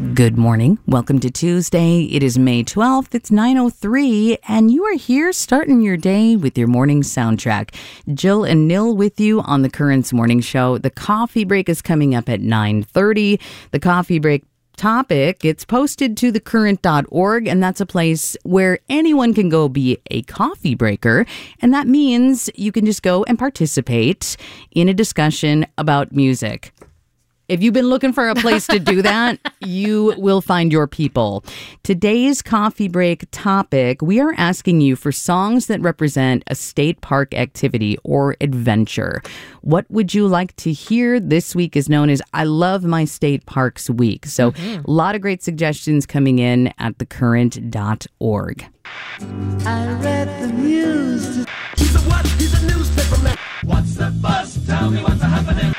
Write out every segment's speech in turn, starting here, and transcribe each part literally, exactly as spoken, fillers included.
Good morning. Welcome to Tuesday. It is May twelfth. It's nine oh three, and you are here starting your day with your morning soundtrack. Jill and Nil with you on the Currents Morning Show. The coffee break is coming up at nine thirty. The coffee break topic gets posted to the current dot org, and that's a place where anyone can go be a coffee breaker, and that means you can just go and participate in a discussion about music. If you've been looking for a place to do that, you will find your people. Today's coffee break topic, we are asking you for songs that represent a state park activity or adventure. What would you like to hear? This week is known as I Love My State Parks Week. So mm-hmm. a lot of great suggestions coming in at the current dot org. I read the news. He's a what? He's a newspaper man. What's the buzz? Tell me what's happening.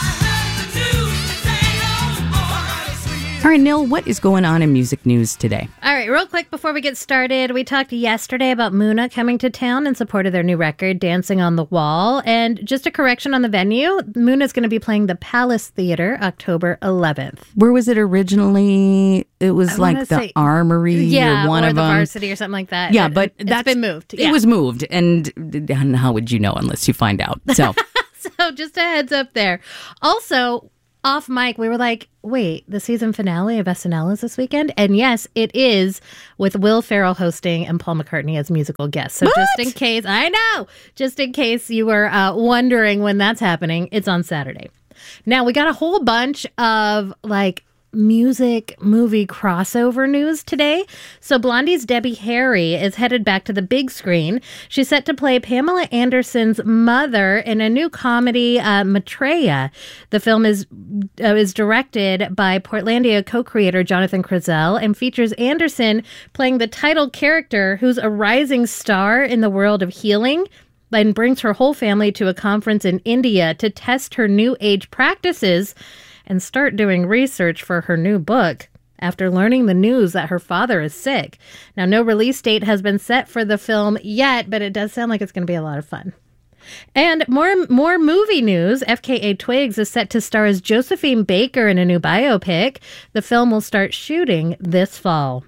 All right, Nil, what is going on in music news today? All right, real quick before we get started, we talked yesterday about Muna coming to town in support of their new record, Dancing on the Wall. And just a correction on the venue, Muna's going to be playing the Palace Theater October eleventh. Where was it originally? It was I like the say, Armory yeah, or one or of the them. Varsity or something like that. Yeah, it, but it's that's been moved. Yeah. It was moved. And how would you know unless you find out? So, so just a heads up there. Also, off mic, we were like, wait, the season finale of S N L is this weekend? And yes, it is, with Will Ferrell hosting and Paul McCartney as musical guests. So what? just in case, I know, just in case you were uh, wondering when that's happening, it's on Saturday. Now, we got a whole bunch of like music movie crossover news today. So Blondie's Debbie Harry is headed back to the big screen. She's set to play Pamela Anderson's mother in a new comedy, uh, Maitreya. The film is uh, is directed by Portlandia co-creator Jonathan Krasel and features Anderson playing the title character, who's a rising star in the world of healing, and brings her whole family to a conference in India to test her new age practices and start doing research for her new book after learning the news that her father is sick. Now, no release date has been set for the film yet, but it does sound like it's going to be a lot of fun. And more more movie news. F K A Twigs is set to star as Josephine Baker in a new biopic. The film will start shooting this fall.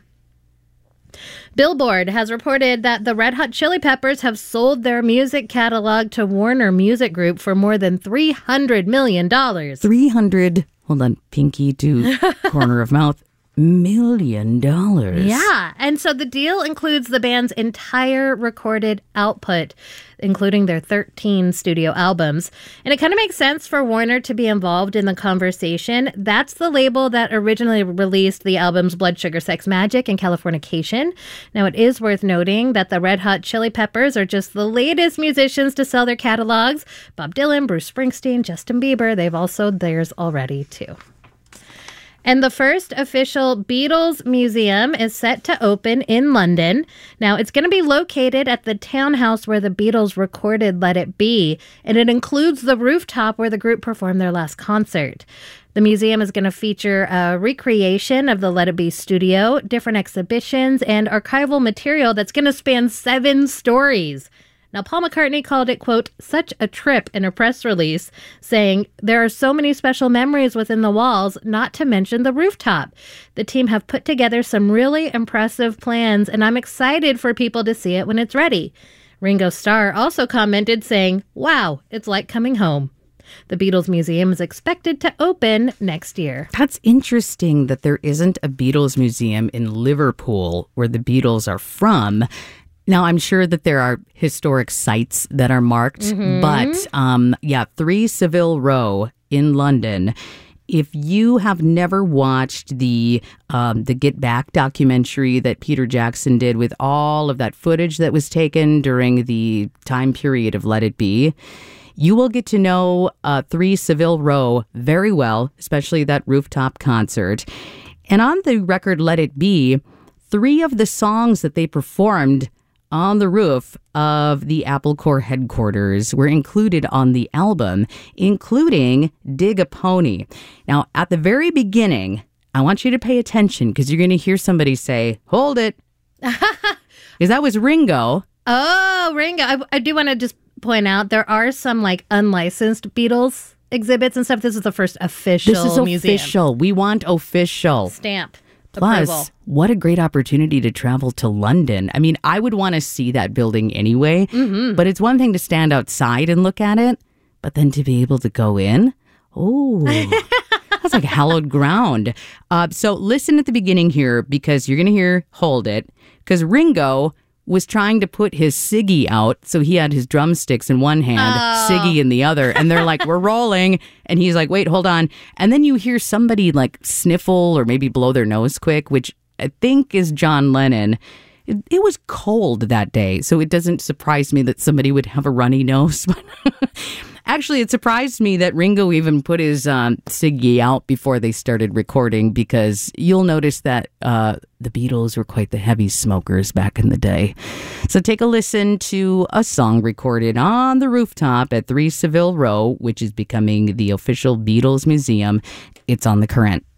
Billboard has reported that the Red Hot Chili Peppers have sold their music catalog to Warner Music Group for more than three hundred million dollars. three hundred, hold on, pinky to corner of mouth, million dollars. Yeah, and so the deal includes the band's entire recorded output, including their thirteen studio albums. And it kind of makes sense for Warner to be involved in the conversation. That's the label that originally released the albums Blood Sugar Sex Magik and Californication. Now, it is worth noting that the Red Hot Chili Peppers are just the latest musicians to sell their catalogs. Bob Dylan, Bruce Springsteen, Justin Bieber, they've all sold theirs already too. And the first official Beatles museum is set to open in London. Now, it's going to be located at the townhouse where the Beatles recorded Let It Be, and it includes the rooftop where the group performed their last concert. The museum is going to feature a recreation of the Let It Be studio, different exhibitions, and archival material that's going to span seven stories. Now, Paul McCartney called it, quote, such a trip in a press release, saying, there are so many special memories within the walls, not to mention the rooftop. The team have put together some really impressive plans, and I'm excited for people to see it when it's ready. Ringo Starr also commented, saying, wow, it's like coming home. The Beatles Museum is expected to open next year. That's interesting that there isn't a Beatles Museum in Liverpool, where the Beatles are from. Now, I'm sure that there are historic sites that are marked, mm-hmm. but um, yeah, three Savile Row in London. If you have never watched the um, the Get Back documentary that Peter Jackson did with all of that footage that was taken during the time period of Let It Be, you will get to know uh, three Savile Row very well, especially that rooftop concert. And on the record Let It Be, three of the songs that they performed on the roof of the Apple Corps headquarters were included on the album, including Dig a Pony. Now, at the very beginning, I want you to pay attention because you're going to hear somebody say, hold it. Because that was Ringo. Oh, Ringo. I, I do want to just point out there are some like unlicensed Beatles exhibits and stuff. This is the first official This is museum. official. We want official. Stamp. Plus, Approval. what a great opportunity to travel to London. I mean, I would want to see that building anyway, Mm-hmm. but it's one thing to stand outside and look at it, but then to be able to go in, oh, that's like hallowed ground. Uh, so listen at the beginning here because you're going to hear Hold It, because Ringo was trying to put his ciggy out. So he had his drumsticks in one hand, Oh. ciggy in the other. And they're like, we're rolling. And he's like, wait, hold on. And then you hear somebody like sniffle or maybe blow their nose quick, which I think is John Lennon. It, it was cold that day. So it doesn't surprise me that somebody would have a runny nose. Actually, it surprised me that Ringo even put his um, ciggy out before they started recording, because you'll notice that uh, the Beatles were quite the heavy smokers back in the day. So take a listen to a song recorded on the rooftop at three Savile Row, which is becoming the official Beatles museum. It's on The Current.